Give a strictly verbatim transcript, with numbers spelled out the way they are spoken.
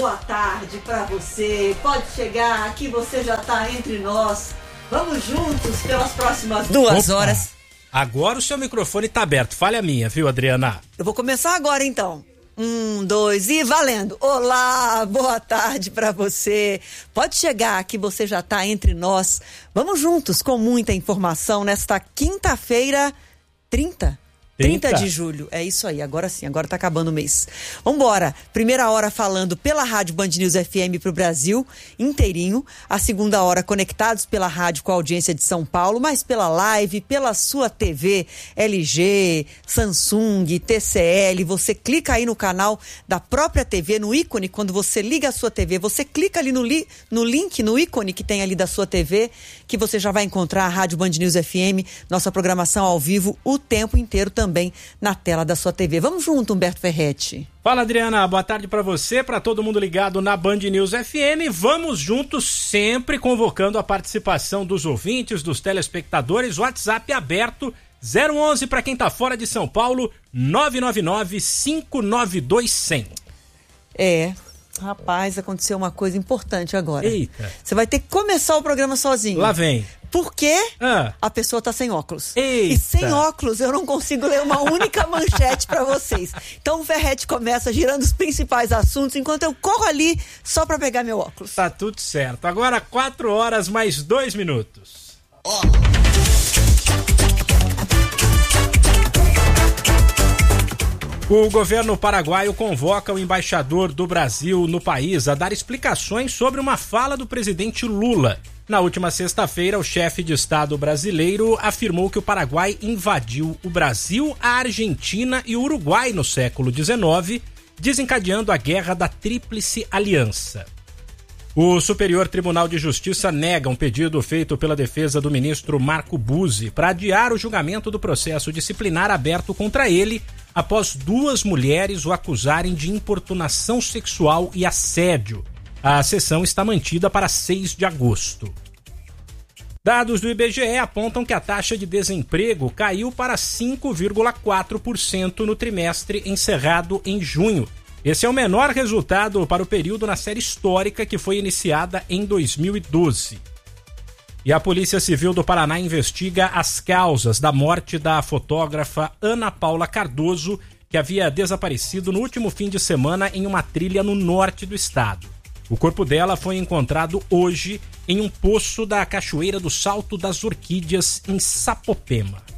boa tarde pra você. Pode chegar, aqui você já tá entre nós. Vamos juntos pelas próximas duas Opa. horas. Agora o seu microfone tá aberto. Fale a minha, viu, Adriana? Eu vou começar agora, então. Um, dois e valendo. Olá, boa tarde pra você. Pode chegar que você já tá entre nós. Vamos juntos com muita informação nesta quinta-feira, trinta? trinta de julho, é isso aí, agora sim, agora tá acabando o mês. Vambora, primeira hora falando pela Rádio Band News F M pro Brasil inteirinho, a segunda hora conectados pela rádio com a audiência de São Paulo, mas pela live, pela sua T V, L G, Samsung, T C L, você clica aí no canal da própria T V, no ícone, quando você liga a sua T V, você clica ali no, li, no link, no ícone que tem ali da sua T V, que você já vai encontrar a Rádio Band News F M, nossa programação ao vivo o tempo inteiro também na tela da sua T V. Vamos junto, Humberto Ferretti. Fala, Adriana, boa tarde pra você, pra todo mundo ligado na Band News F M. Vamos juntos, sempre convocando a participação dos ouvintes, dos telespectadores. WhatsApp aberto, zero onze para quem tá fora de São Paulo, nove nove nove, cinco nove dois, zero zero. É, rapaz, aconteceu uma coisa importante agora. Eita. Você vai ter que começar o programa sozinho. Lá vem. Porque ah. a pessoa tá sem óculos. Eita. E sem óculos eu não consigo ler uma única manchete pra vocês. Então o Ferretti começa girando os principais assuntos enquanto eu corro ali só pra pegar meu óculos. Tá tudo certo. Agora quatro horas mais dois minutos. Ó. O governo paraguaio convoca o embaixador do Brasil no país a dar explicações sobre uma fala do presidente Lula. Na última sexta-feira, o chefe de Estado brasileiro afirmou que o Paraguai invadiu o Brasil, a Argentina e o Uruguai no século dezenove, desencadeando a Guerra da Tríplice Aliança. O Superior Tribunal de Justiça nega um pedido feito pela defesa do ministro Marco Buzzi para adiar o julgamento do processo disciplinar aberto contra ele após duas mulheres o acusarem de importunação sexual e assédio. A sessão está mantida para seis de agosto. Dados do I B G E apontam que a taxa de desemprego caiu para cinco vírgula quatro por cento no trimestre encerrado em junho. Esse é o menor resultado para o período na série histórica que foi iniciada em dois mil e doze. E a Polícia Civil do Paraná investiga as causas da morte da fotógrafa Ana Paula Cardoso, que havia desaparecido no último fim de semana em uma trilha no norte do estado. O corpo dela foi encontrado hoje em um poço da Cachoeira do Salto das Orquídeas, em Sapopema.